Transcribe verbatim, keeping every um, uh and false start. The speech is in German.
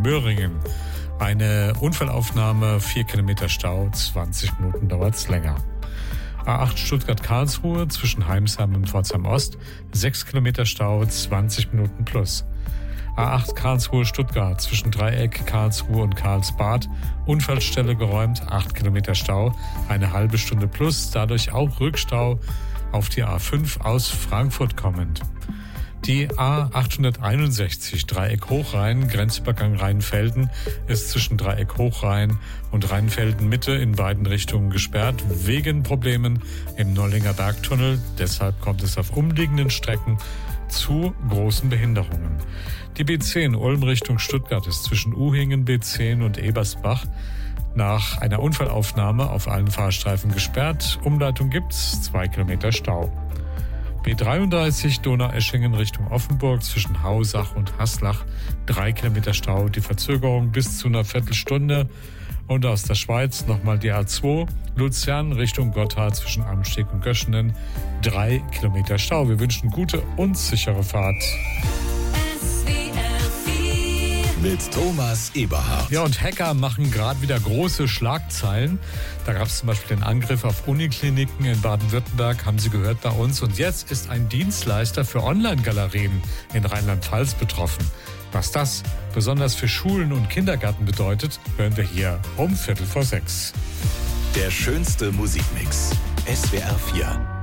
Möhringen. Eine Unfallaufnahme, vier Kilometer Stau, zwanzig Minuten dauert's länger. A acht Stuttgart-Karlsruhe zwischen Heimsheim und Pforzheim-Ost, sechs Kilometer Stau, zwanzig Minuten plus. A acht Karlsruhe-Stuttgart zwischen Dreieck, Karlsruhe und Karlsbad, Unfallstelle geräumt, acht Kilometer Stau, eine halbe Stunde plus, dadurch auch Rückstau auf die A fünf aus Frankfurt kommend. Die A achthunderteinundsechzig Dreieck Hochrhein, Grenzübergang Rheinfelden, ist zwischen Dreieck Hochrhein und Rheinfelden Mitte in beiden Richtungen gesperrt, wegen Problemen im Nollinger Bergtunnel. Deshalb kommt es auf umliegenden Strecken zu großen Behinderungen. Die B zehn Ulm Richtung Stuttgart ist zwischen Uhingen B zehn und Ebersbach nach einer Unfallaufnahme auf allen Fahrstreifen gesperrt. Umleitung gibt's, zwei Kilometer Stau. B dreiunddreißig Donaueschingen Richtung Offenburg zwischen Hausach und Haslach, drei Kilometer Stau, die Verzögerung bis zu einer Viertelstunde. Und aus der Schweiz nochmal die A zwei Luzern Richtung Gotthard zwischen Amsteg und Göschenen, drei Kilometer Stau. Wir wünschen gute und sichere Fahrt. Mit Thomas Eberhardt. Ja, und Hacker machen gerade wieder große Schlagzeilen. Da gab es zum Beispiel den Angriff auf Unikliniken in Baden-Württemberg, haben Sie gehört bei uns. Und jetzt ist ein Dienstleister für Online-Galerien in Rheinland-Pfalz betroffen. Was das besonders für Schulen und Kindergärten bedeutet, hören wir hier um Viertel vor sechs. Der schönste Musikmix. S W R vier.